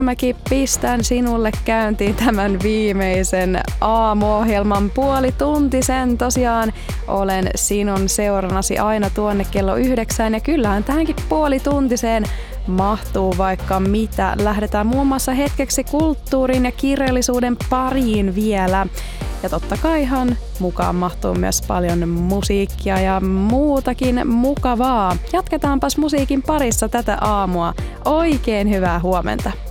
Mäkin pistän sinulle käyntiin tämän viimeisen aamuohjelman puolituntisen. Tosiaan olen sinun seurannasi aina tuonne kello 9 ja kyllähän tähänkin puolituntiseen mahtuu vaikka mitä. Lähdetään muun muassa hetkeksi kulttuurin ja kirjallisuuden pariin vielä. Ja totta kaihan mukaan mahtuu myös paljon musiikkia ja muutakin mukavaa. Jatketaanpas musiikin parissa tätä aamua. Oikein hyvää huomenta.